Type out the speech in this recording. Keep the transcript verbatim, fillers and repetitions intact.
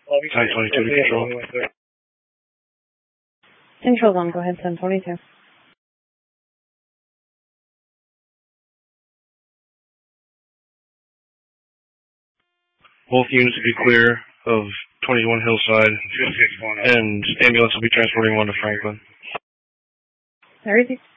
ten twenty-two to control. Control one, go ahead, ten twenty-two. Both units will be clear of twenty-one Hillside, and ambulance will be transporting one to Franklin. Everything.